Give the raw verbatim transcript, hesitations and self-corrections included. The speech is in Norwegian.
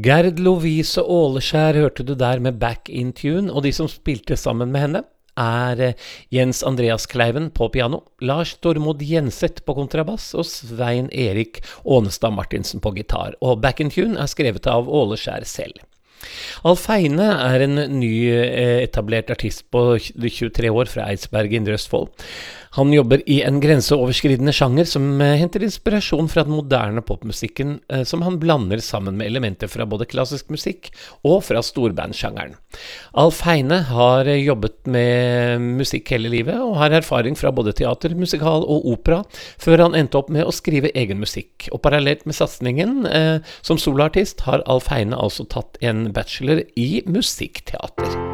Gerd Lovise Åleskjær hørte du der med Back in Tune, og de som spilte sammen med henne er eh, Jens Andreas Kleiven på piano, Lars Tormod Jenseth på kontrabass og Svein Erik Ånestad Martinsen på gitar. Og Back in Tune er skrevet av Åleskjær selv. Alf Heine er en ny eh, etablert artist på tjuetre år fra Eidsberg i Indre Østfold. Han jobber i en grenseoverskridende sjanger som eh, henter inspirasjon fra den moderne popmusikken eh, som han blander sammen med elementer fra både klassisk musikk og fra storbandsjangeren. Alf Heine har eh, jobbet med musikk hele livet og har erfaring fra både teater, musikal og opera, før han endte opp med å skrive egen musikk. Og parallelt med satsningen eh, som soloartist har Alf Heine altså tatt en bachelor i musikkteater.